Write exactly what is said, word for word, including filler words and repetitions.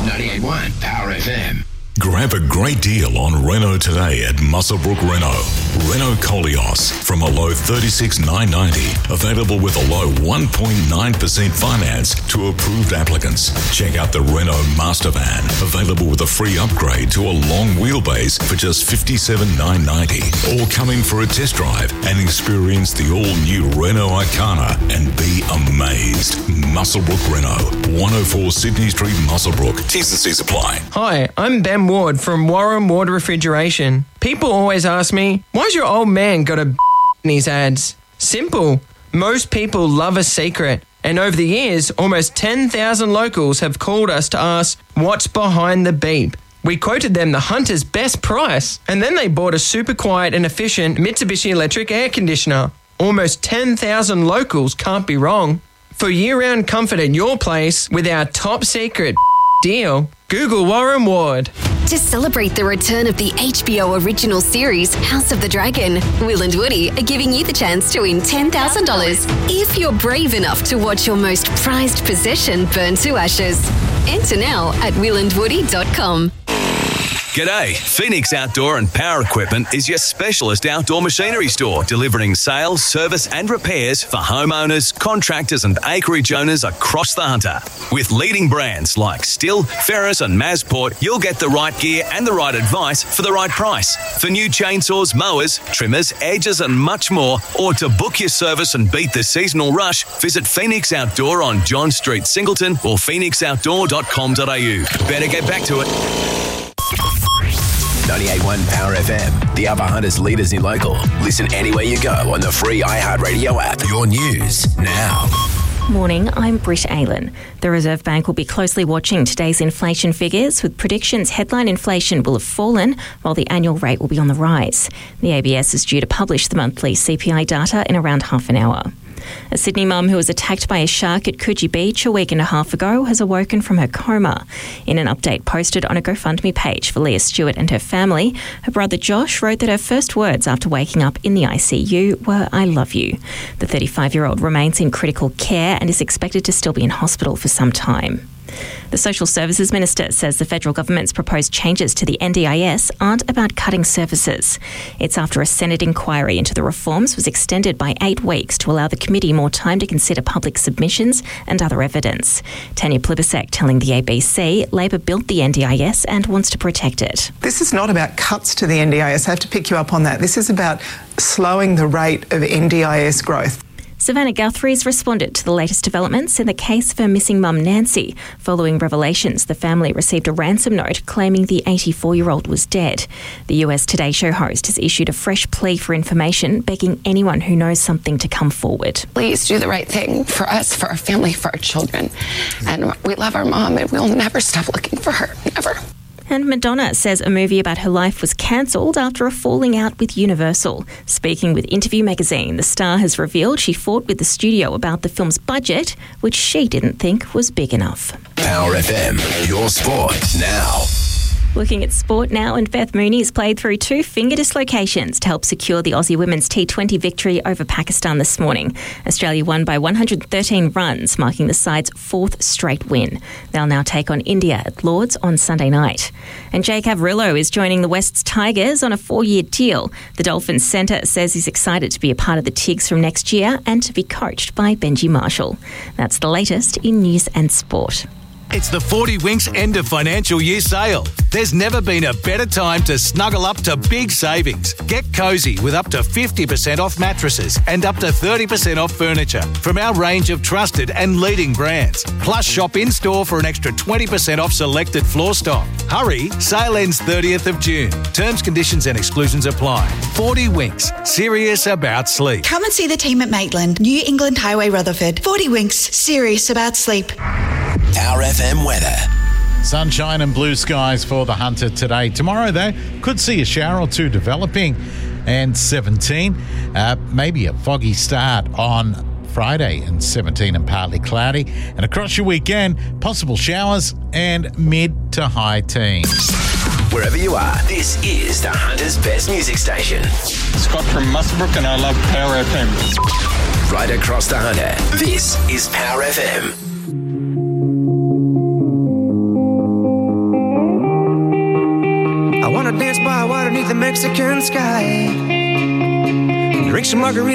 ninety-eight point one Power F M. Grab a great deal on Renault today at Muswellbrook Renault. Renault Koleos from a low thirty-six thousand nine hundred ninety. Available with a low one point nine percent finance to approved applicants. Check out the Renault Master Van. Available with a free upgrade to a long wheelbase for just fifty-seven thousand nine hundred ninety. Or come in for a test drive and experience the all-new Renault Arcana and be amazed. Muswellbrook Renault. one oh four Sydney Street, Muswellbrook. T's and C's apply. Hi, I'm Ben Ward from Warren Ward Refrigeration. People always ask me, why's your old man got a b- in his ads? Simple. Most people love a secret. And over the years, almost ten thousand locals have called us to ask, what's behind the beep? We quoted them the Hunter's best price, and then they bought a super quiet and efficient Mitsubishi electric air conditioner. Almost ten thousand locals can't be wrong. For year-round comfort at your place with our top secret deal, Google Warren Ward. To celebrate the return of the H B O original series House of the Dragon, Will and Woody are giving you the chance to win ten thousand dollars if you're brave enough to watch your most prized possession burn to ashes. Enter now at will and woody dot com. G'day. Phoenix Outdoor and Power Equipment is your specialist outdoor machinery store, delivering sales, service and repairs for homeowners, contractors and acreage owners across the Hunter. With leading brands like Stihl, Ferris and Masport, you'll get the right gear and the right advice for the right price. For new chainsaws, mowers, trimmers, edges and much more, or to book your service and beat the seasonal rush, visit Phoenix Outdoor on John Street, Singleton or phoenix outdoor dot com dot a u. Better get back to it. ninety-eight point one Power F M, the Upper Hunters leaders in local. Listen anywhere you go on the free iHeartRadio app. Your news now. Morning, I'm Britt Aylen. The Reserve Bank will be closely watching today's inflation figures, with predictions headline inflation will have fallen while the annual rate will be on the rise. The A B S is due to publish the monthly C P I data in around half an hour. A Sydney mum who was attacked by a shark at Coogee Beach a week and a half ago has awoken from her coma. In an update posted on a GoFundMe page for Leah Stewart and her family, her brother Josh wrote that her first words after waking up in the I C U were, "I love you." The thirty-five-year-old remains in critical care and is expected to still be in hospital for some time. The Social Services Minister says the federal government's proposed changes to the N D I S aren't about cutting services. It's after a Senate inquiry into the reforms was extended by eight weeks to allow the committee more time to consider public submissions and other evidence. Tanya Plibersek telling the A B C Labor built the N D I S and wants to protect it. This is not about cuts to the N D I S. I have to pick you up on that. This is about slowing the rate of N D I S growth. Savannah Guthrie's responded to the latest developments in the case of her missing mum Nancy. Following revelations, the family received a ransom note claiming the eighty-four-year-old was dead. The U S Today Show host has issued a fresh plea for information, begging anyone who knows something to come forward. Please do the right thing for us, for our family, for our children. And we love our mom and we'll never stop looking for her, never. And Madonna says a movie about her life was cancelled after a falling out with Universal. Speaking with Interview magazine, the star has revealed she fought with the studio about the film's budget, which she didn't think was big enough. Power F M, your sport now. Looking at sport now, and Beth Mooney has played through two finger dislocations to help secure the Aussie women's T twenty victory over Pakistan this morning. Australia won by one hundred thirteen runs, marking the side's fourth straight win. They'll now take on India at Lord's on Sunday night. And Jake Averillo is joining the West's Tigers on a four-year deal. The Dolphins centre says he's excited to be a part of the Tigs from next year and to be coached by Benji Marshall. That's the latest in news and sport. It's the forty Winks end of financial year sale. There's never been a better time to snuggle up to big savings. Get cosy with up to fifty percent off mattresses and up to thirty percent off furniture from our range of trusted and leading brands. Plus, shop in-store for an extra twenty percent off selected floor stock. Hurry, sale ends thirtieth of June. Terms, conditions and exclusions apply. forty Winks, serious about sleep. Come and see the team at Maitland, New England Highway, Rutherford. forty Winks, serious about sleep. Power F M weather. Sunshine and blue skies for the Hunter today. Tomorrow, though, could see a shower or two developing. And seventeen, uh, maybe a foggy start on Friday, and seventeen and partly cloudy. And across your weekend, possible showers and mid to high teens. Wherever you are, this is the Hunter's best music station. Scott from Muswellbrook, and I love Power F M. Right across the Hunter, this is Power F M. Wanna dance by water beneath the Mexican sky. Drink some margarita.